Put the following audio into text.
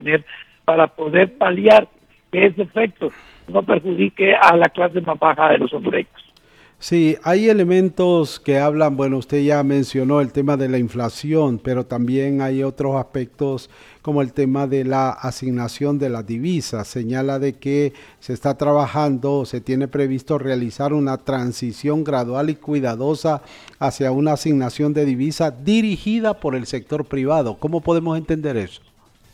tener para poder paliar que ese efecto no perjudique a la clase más baja de los hondureños. Sí, hay elementos que hablan, bueno, usted ya mencionó el tema de la inflación, pero también hay otros aspectos como el tema de la asignación de las divisas. Señala de que se está trabajando, se tiene previsto realizar una transición gradual y cuidadosa hacia una asignación de divisas dirigida por el sector privado. ¿Cómo podemos entender eso?